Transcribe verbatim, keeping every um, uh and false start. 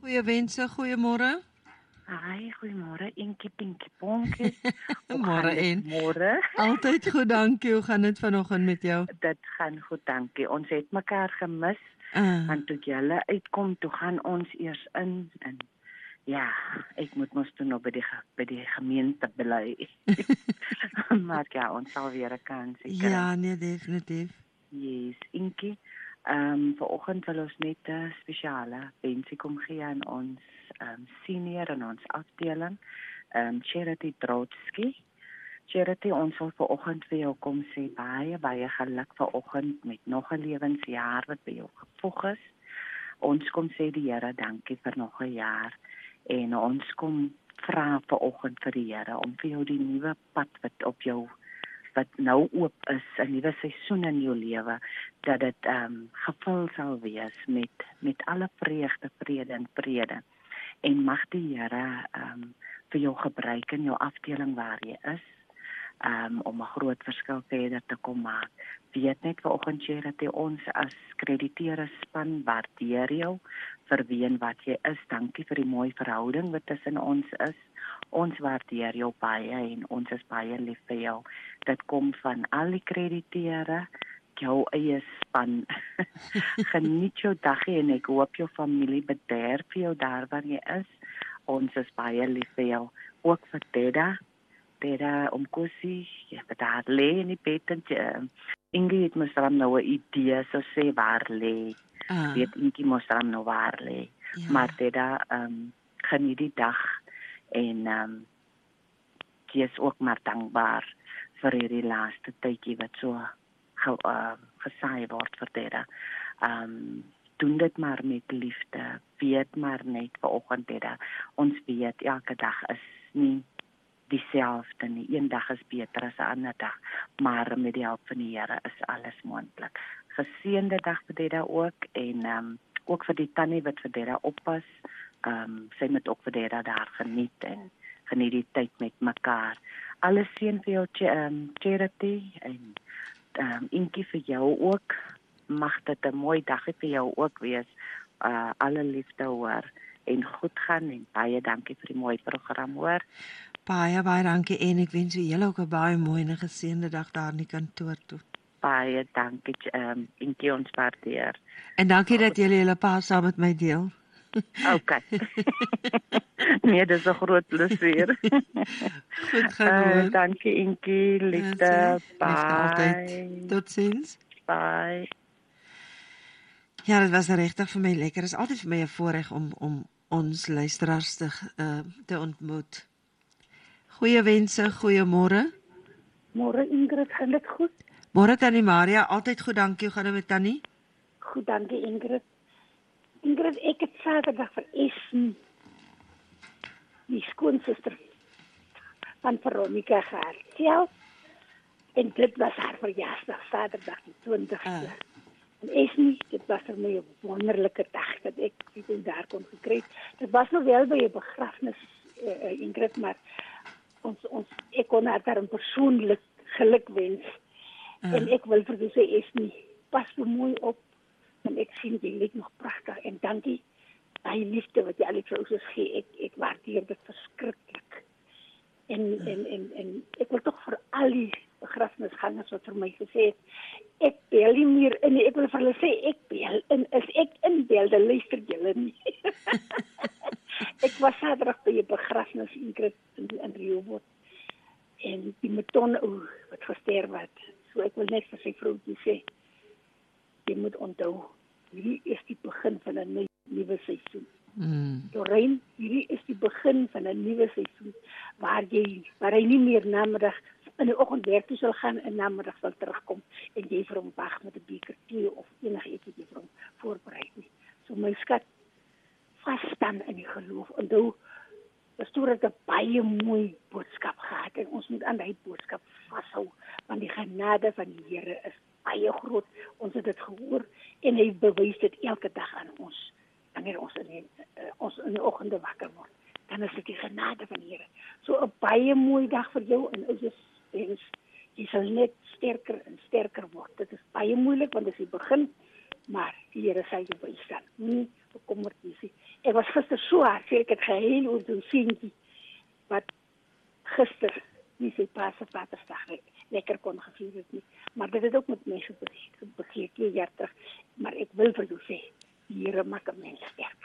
Goeie wense, goeiemôre. Hi, goeiemôre. Inkie Pinkie Ponkie. Hoe Môre gaan dit en môre? altyd goed, dankie. Hoe gaan dit vanoggend met jou? Dit gaan goed, dankie. Ons het mekaar gemis. Uh, Want toe julle uitkom, toe gaan ons eers in en ja, ek moet mos toe nog by die ge- by die gemeente bly. Maar ja, ons sal weer 'n kans kry. ja, nee, definitief. Yes, Inkie. Ehm um, vanoggend wil ons net 'n spesiale wensie kom gee aan ons ehm um, senior in ons afdeling, ehm um, Charity Trotsky. Charity, ons wil vanoggend vir jou kom sê baie baie geluk vanoggend met nog 'n lewensjaar wat by jou gevoeg is. Ons kom sê die Here dankie vir nog 'n jaar en ons kom vra vanoggend vir die Here om vir jou die nuwe pad wat op jou wat nou oop is, 'n nuwe seisoen in jou lewe, dat dit ehm um, gevul sal wees met met alle vreugde, vrede en vrede. En mag die Here ehm um, vir jou gebruik in jou afdeling waar jy is, um, om 'n groot verskil verder te kom maak. Weet net vanoggend Charity, ons as krediteure span waardeer jou vir wie en wat jy is. Dankie vir die mooi verhouding wat tussen ons is. Ons waardeer jou baie en ons is baie lief vir jou. Dit kom van al die krediteure, jou eie span. Geniet jou dagie en ek hoop jou familie bederf vir jou daar waar jy is. Ons is baie lief vir jou. Ook vir Teda. Teda om Kosie, ja, daar lê in die bed en uh, Ingrid moes dan nou 'n idee so sê waar lê. Uh, Weet Ingrid moes dan nou waar lê. ja. Maar Teda um, geniet die dag en um, jy is ook maar dankbaar vir hierdie laaste tydjie wat so ge, uh, gesaai word vir Teda. Um, doen dit maar met liefde. Weet maar net vanoggend Teda. Ons weet elke dag is nie dieselfde nie. Een dag is beter as 'n ander dag, maar met die hulp van die Here is alles moontlik. Geseënde dag vir Deda ook en ehm um, ook vir die tannie wat vir Deda oppas. Ehm um, sy moet ook vir Deda daar geniet en geniet die tyd met mekaar. Alles seën vir jou ehm um, Charity en ehm um, Inkie vir jou ook. Mag dit 'n mooi dag vir jou ook wees. Uh alle liefde hoor en goed gaan en baie dankie vir die mooi program hoor. Baie baie dankie en ek wens vir julle ook 'n baie mooi en geseënde dag daar in die kantoor toe. Baie dankie ehm um, Inkie, ons waardeer. En dankie dat julle julle pa saam met my deel. Okay. Nee, dis 'n groot plesier. Goed gaan Uh, hoor. dankie Inkie, liefde. Ja, liefde altyd. Bye. Totsiens. Bye. Ja, dit was regtig vir my lekker. Dit is altyd vir my 'n voorreg om om ons luisteraars te uh, te ontmoet. Goeie wense, goeiemôre. Môre Ingrid, gaan dit goed? Môre Tannie Maria, altyd goed, dankie. Hoe gaan dit met Tannie? Goed, dankie Ingrid. Ingrid, ek het Saterdag vir Esme, die skoonsister van Veronica gehad. En dit was haar verjaarsdag, Saterdag die twintigste. Ah. En Esme, dit was vir my 'n wonderlike dag dat ek dit daar kon gekry. Dit was nog wel by 'n begrafnis, uh, Ingrid, maar ons ons ek kon haar daar persoonlik geluk wens. Ah. En ek wil vir jou sê Esme, pas so mooi op en ek sien jy lyk nog pragtig en dankie baie liefde wat jy al die vrouens gee. Ek ek waardeer dit verskriklik. En en en en ek wil tog vir al die begrafnisgangers wat vir my gesê het, ek bel nie meer in nie. Ek wil vir hulle sê ek bel in, as ek inbel, dan luister julle nie. Ek was Saterdag by 'n begrafnis Ingrid in in Rehoboth en die meton ou wat gesterf het. So ek wil net vir sy vroutjie sê, jy moet onthou, hierdie is die begin van 'n nuwe seisoen. Mm. Doreen, hierdie is die begin van 'n nuwe seisoen waar jy waar hy nie meer namiddag in die oggend werk toe sal gaan en namiddag sal terugkom en jy vir hom wag met 'n beker tee of enige iets wat jy vir hom voorberei nie. So my skat, vas staan in die geloof. Onthou, pastoor het 'n baie mooi boodskap gehad en ons moet aan daai boodskap vashou want die genade van die Here is baie groot. Ons het dit gehoor en hy bewys dit elke dag aan ons. Wanneer ons in die, uh, ons in die oggende wakker word, dan is dit die genade van die Here. So 'n baie mooi dag vir jou en ons wens jy sal net sterker en sterker word. Dit is baie moeilik want dit is die begin, maar die Here sal jou bystaan. Nie bekommerd wees nie. Ek was gister so hard, ek het geheel oor zo'n seentjie wat gister nie sy pa se Vadersdag lekker kon gevier het nie. Maar dit het ook met my gebeur, gebeur twee jaar terug. Maar ek wil vir jou sê, die Here maak 'n mens sterk.